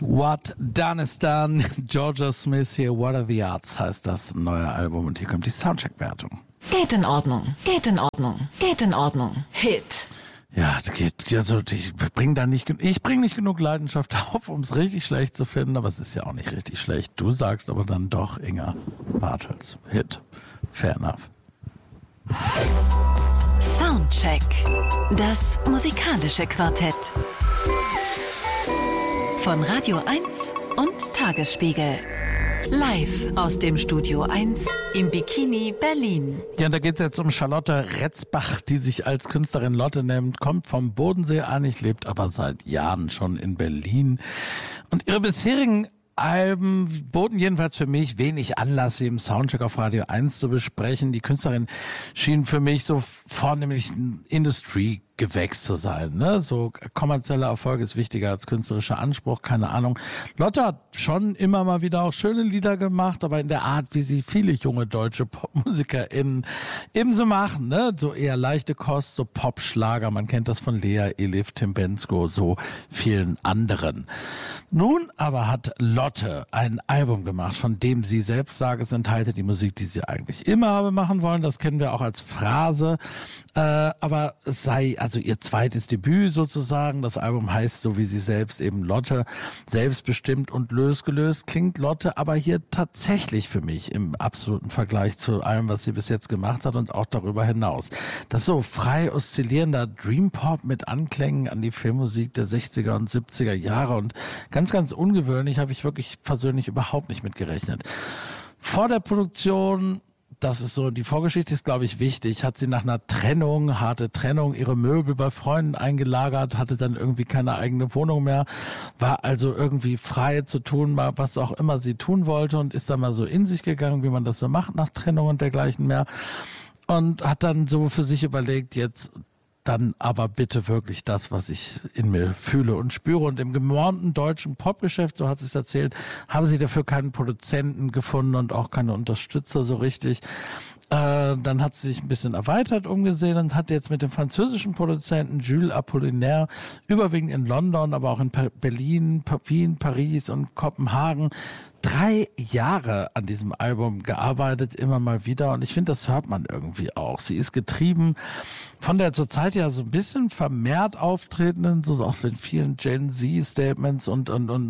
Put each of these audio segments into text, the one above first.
What Done is Done. Georgia Smith hier, What Are the Odds heißt das neue Album und hier kommt die Soundcheck-Wertung. Geht in Ordnung, geht in Ordnung, geht in Ordnung. Hit. Ja, also ich bringe nicht genug Leidenschaft auf, um es richtig schlecht zu finden, aber es ist ja auch nicht richtig schlecht. Du sagst aber dann doch, Inga Bartels, Hit. Fair enough. Soundcheck. Das musikalische Quartett. Von Radio 1 und Tagesspiegel. Live aus dem Studio 1 im Bikini Berlin. Ja, da geht es jetzt um Charlotte Retzbach, die sich als Künstlerin Lotte nennt, kommt vom Bodensee eigentlich, lebt aber seit Jahren schon in Berlin. Und ihre bisherigen Alben boten jedenfalls für mich wenig Anlass, sie im Soundcheck auf Radio 1 zu besprechen. Die Künstlerin schien für mich so vornehmlich ein Industriegewächs zu sein, ne? So kommerzieller Erfolg ist wichtiger als künstlerischer Anspruch, keine Ahnung. Lotte hat schon immer mal wieder auch schöne Lieder gemacht, aber in der Art, wie sie viele junge deutsche PopmusikerInnen eben so machen, ne? So eher leichte Kost, so Popschlager, man kennt das von Lea, Elif, Tim Bendzko, so vielen anderen. Nun aber hat Lotte ein Album gemacht, von dem sie selbst sagt, es enthalte die Musik, die sie eigentlich immer habe machen wollen. Das kennen wir auch als Phrase. Aber es sei also ihr zweites Debüt sozusagen. Das Album heißt, so wie sie selbst eben Lotte, selbstbestimmt und losgelöst klingt Lotte aber hier tatsächlich für mich im absoluten Vergleich zu allem, was sie bis jetzt gemacht hat und auch darüber hinaus. Das so frei oszillierender Dream-Pop mit Anklängen an die Filmmusik der 60er und 70er Jahre und ganz, ganz ungewöhnlich, habe ich wirklich persönlich überhaupt nicht mit gerechnet. Vor der Produktion, das ist so, die Vorgeschichte ist, glaube ich, wichtig, hat sie nach einer Trennung, harte Trennung, ihre Möbel bei Freunden eingelagert, hatte dann irgendwie keine eigene Wohnung mehr, war also irgendwie frei zu tun, mal was auch immer sie tun wollte und ist dann mal so in sich gegangen, wie man das so macht nach Trennung und dergleichen mehr und hat dann so für sich überlegt, jetzt dann aber bitte wirklich das, was ich in mir fühle und spüre. Und im gemornten deutschen Popgeschäft, so hat sie es erzählt, haben sie dafür keinen Produzenten gefunden und auch keine Unterstützer so richtig. Dann hat sie sich ein bisschen erweitert umgesehen und hat jetzt mit dem französischen Produzenten Jules Apollinaire überwiegend in London, aber auch in Berlin, Wien, Paris und Kopenhagen 3 Jahre an diesem Album gearbeitet, immer mal wieder. Und ich finde, das hört man irgendwie auch. Sie ist getrieben von der zurzeit ja so ein bisschen vermehrt auftretenden, so auch in vielen Gen Z-Statements und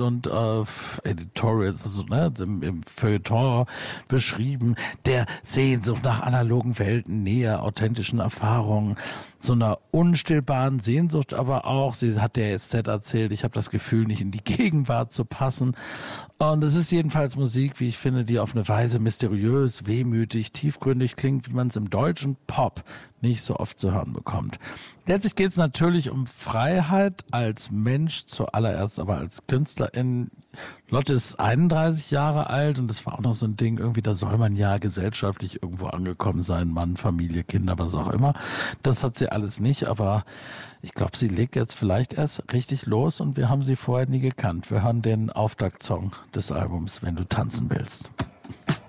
Editorials, also ne, im Feuilleton beschrieben, der Sehnsucht nach analogen Welten, Nähe, authentischen Erfahrungen, so einer unstillbaren Sehnsucht, aber auch, sie hat der SZ erzählt, ich habe das Gefühl, nicht in die Gegenwart zu passen. Und es ist jedenfalls Musik, wie ich finde, die auf eine Weise mysteriös, wehmütig, tiefgründig klingt, wie man es im deutschen Pop nicht so oft zu hören bekommt. Letztlich geht es natürlich um Freiheit als Mensch zuallererst, aber als Künstlerin. Lotte ist 31 Jahre alt und das war auch noch so ein Ding, irgendwie da soll man ja gesellschaftlich irgendwo angekommen sein, Mann, Familie, Kinder, was auch immer. Das hat sie alles nicht, aber ich glaube, sie legt jetzt vielleicht erst richtig los und wir haben sie vorher nie gekannt. Wir hören den Auftaktsong des Albums, Wenn du tanzen willst.